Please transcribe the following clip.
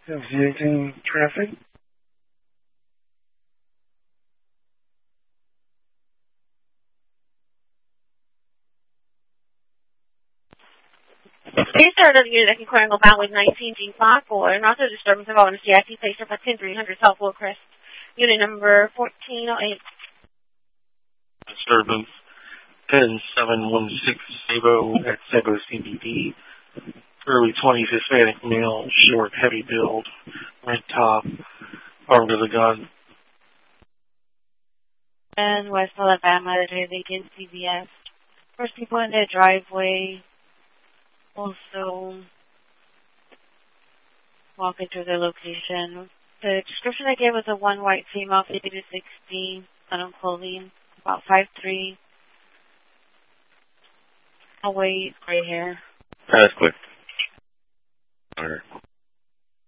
Yeah, see anything traffic? Please start of the unit in Corongo Valley 19G54 and also disturbance involving a CIC patient for 10300 South Willcrest. Unit number 1408. Disturbance 10716 Sabo at Sabo CBD. Early 20s Hispanic male, short, heavy build, red top, armed with a gun. And West Alabama, the Lincoln CVS. First people in the driveway. Also walking through the location. The description I gave was a one white female, 50 to 60, on clothing, about 5'3", weight, gray hair. That's quick.